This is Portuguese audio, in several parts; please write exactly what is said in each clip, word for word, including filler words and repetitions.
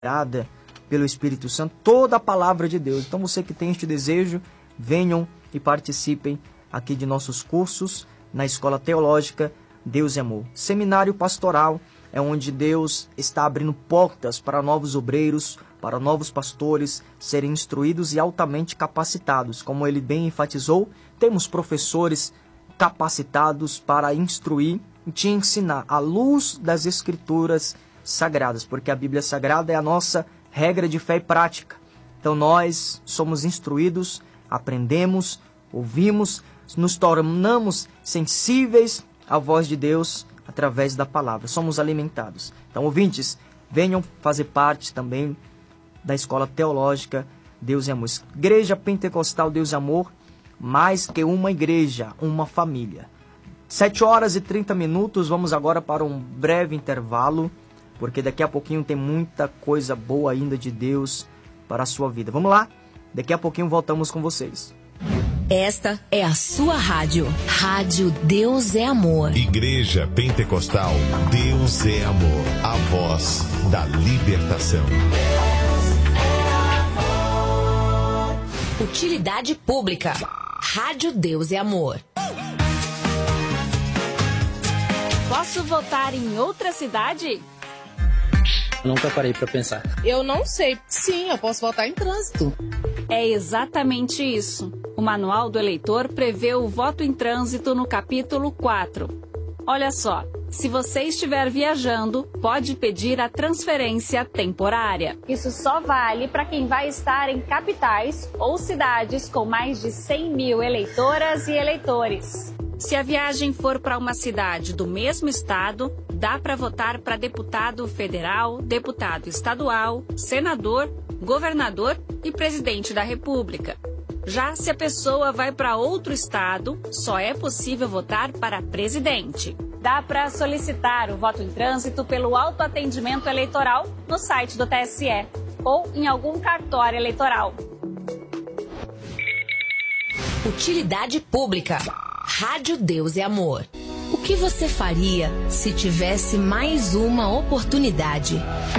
pelo Espírito Santo toda a palavra de Deus. Então você que tem este desejo, venham e participem aqui de nossos cursos na Escola Teológica Deus e Amor. Seminário Pastoral é onde Deus está abrindo portas para novos obreiros, para novos pastores serem instruídos e altamente capacitados. Como ele bem enfatizou, temos professores capacitados para instruir e te ensinar à luz das Escrituras Sagradas, porque a Bíblia Sagrada é a nossa regra de fé e prática. Então nós somos instruídos, aprendemos, ouvimos, nos tornamos sensíveis à voz de Deus através da palavra. Somos alimentados. Então, ouvintes, venham fazer parte também da Escola Teológica Deus e Amor. Igreja Pentecostal Deus e Amor, mais que uma igreja, uma família. sete horas e trinta minutos, vamos agora para um breve intervalo, porque daqui a pouquinho tem muita coisa boa ainda de Deus para a sua vida. Vamos lá? Daqui a pouquinho voltamos com vocês. Esta é a sua rádio. Rádio Deus é Amor. Igreja Pentecostal Deus é Amor. A voz da libertação. Utilidade pública. Rádio Deus é Amor. Posso votar em outra cidade? Nunca parei pra pensar. Eu não sei. Sim, eu posso votar em trânsito. É exatamente isso. O Manual do Eleitor prevê o voto em trânsito no capítulo quatro. Olha só, se você estiver viajando, pode pedir a transferência temporária. Isso só vale para quem vai estar em capitais ou cidades com mais de cem mil eleitoras e eleitores. Se a viagem for para uma cidade do mesmo estado, dá para votar para deputado federal, deputado estadual, senador, governador e presidente da República. Já se a pessoa vai para outro estado, só é possível votar para presidente. Dá para solicitar o voto em trânsito pelo autoatendimento eleitoral no site do T S E ou em algum cartório eleitoral. Utilidade pública. Rádio Deus é Amor. O que você faria se tivesse mais uma oportunidade?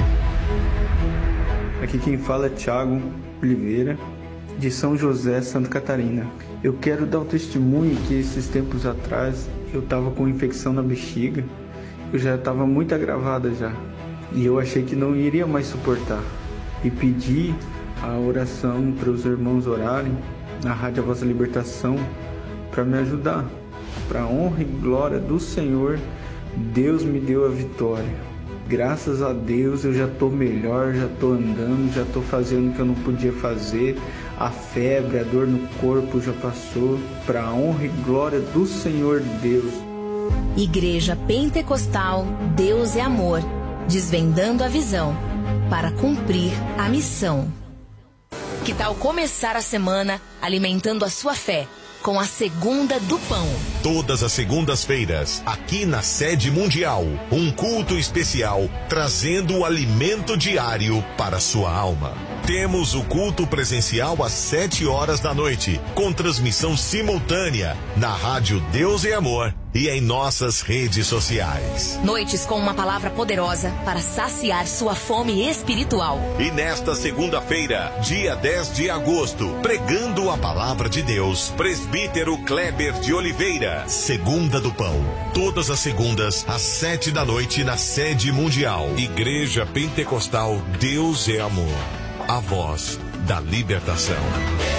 Aqui quem fala é Thiago Oliveira, de São José, Santa Catarina. Eu quero dar o testemunho que esses tempos atrás eu estava com infecção na bexiga. Eu já estava muito agravada já. E eu achei que não iria mais suportar. E pedi a oração para os irmãos orarem na Rádio A Vossa Libertação para me ajudar. Para a honra e glória do Senhor, Deus me deu a vitória. Graças a Deus eu já estou melhor, já estou andando, já estou fazendo o que eu não podia fazer. A febre, a dor no corpo já passou. Para a honra e glória do Senhor Deus. Igreja Pentecostal Deus é Amor, desvendando a visão para cumprir a missão. Que tal começar a semana alimentando a sua fé com a Segunda do Pão? Todas as segundas-feiras, aqui na Sede Mundial, um culto especial trazendo o alimento diário para sua alma. Temos o culto presencial às sete horas da noite, com transmissão simultânea na Rádio Deus e Amor e em nossas redes sociais. Noites com uma palavra poderosa para saciar sua fome espiritual. E nesta segunda-feira, dia dez de agosto, pregando a palavra de Deus, presbítero Kleber de Oliveira, Segunda do Pão. Todas as segundas, às sete da noite, na Sede Mundial. Igreja Pentecostal Deus é Amor. A voz da libertação.